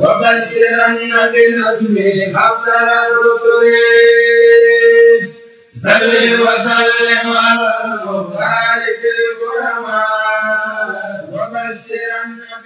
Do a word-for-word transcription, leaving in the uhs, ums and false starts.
وبشرن بالعزم أفضل الرسل صل وسلم على المبارك الكرماء وبشرن